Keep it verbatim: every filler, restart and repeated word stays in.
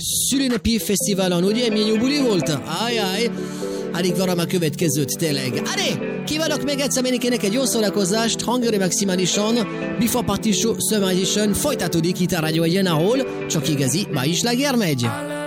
szülinapi fesztiválon, ugye? Milyen jó buli volt? Ajaj, alig varom a következőt, tényleg. Adé, kívánok még egyszer mindenkinek egy jó szórakozást, hangérő maximálisan, Before Party Show Summer Edition folytatódik itt a rádió egyen, ahol csak igazi, ma is láger megy.